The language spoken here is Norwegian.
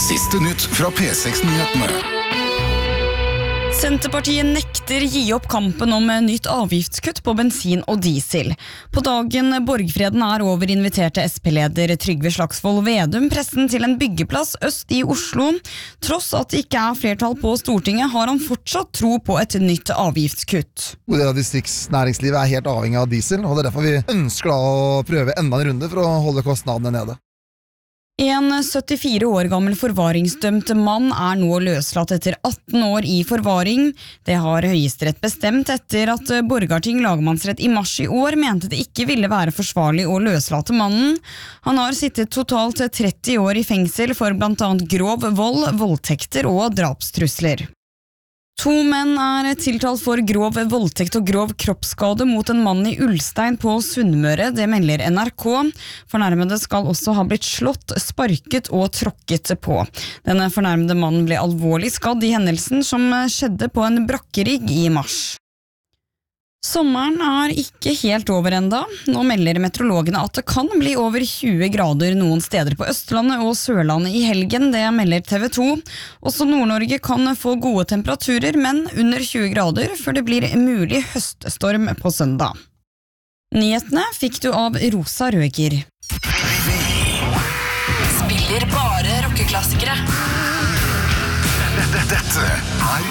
Siste nytt fra P6-nyhetene. Senterpartiet nekter gi opp kampen om nytt avgiftskutt på bensin og diesel. På dagen borgfreden er over, inviterte SP-leder Trygve Slagsvold Vedum pressen til en byggeplass øst i Oslo. Tross at det ikke er flertall på Stortinget, har han fortsatt tro på et nytt avgiftskutt. Distriktsnæringslivet er helt avhengig av diesel, og det er derfor vi ønsker å prøve enda en runde for å holde kostnadene nede. En 74 år gammel forvaringsdømt mann er nå løslatt etter 18 år i forvaring. Det har Høyesterett bestemt etter at Borgarting lagmannsrett i mars i år mente det ikke ville være forsvarlig å løslate mannen. Han har sittet totalt 30 år i fengsel for blant annet grov vold, voldtekter og drapstrusler. 2 menn er tiltalt for grov voldtekt og grov kroppsskade mot en mann i Ulstein på Sunnmøre, det melder NRK. Fornærmede skal også ha blitt slått, sparket og tråkket på. Denne fornærmede mannen ble alvorlig skadd i hendelsen som skjedde på en brakkerigg i mars. Sommeren er ikke helt over enda. Nå melder meteorologene at det kan bli over 20 grader noen steder på Østlandet og Sørlandet i helgen, det melder TV 2. Også Nord-Norge kan få gode temperaturer, men under 20 grader før det blir mulig høststorm på søndag. Nyhetene fikk du av Rosa Røger. Spiller bare rockeklassikere. Dette er